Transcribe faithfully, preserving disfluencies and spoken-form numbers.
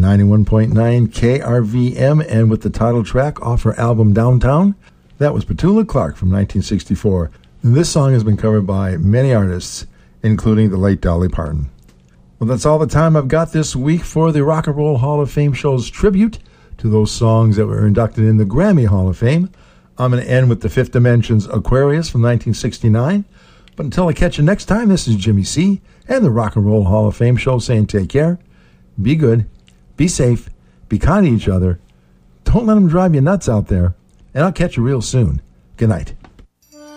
ninety-one point nine K R V M, and with the title track off her album Downtown, that was Petula Clark from nineteen sixty-four. This song has been covered by many artists, including the late Dolly Parton. Well, that's all the time I've got this week for the Rock and Roll Hall of Fame show's tribute to those songs that were inducted in the Grammy Hall of Fame. I'm going to end with the Fifth Dimension's Aquarius from nineteen sixty-nine. But until I catch you next time, this is Jimmy C. and the Rock and Roll Hall of Fame show saying take care, be good, be safe, be kind to each other, don't let them drive you nuts out there, and I'll catch you real soon. Good night.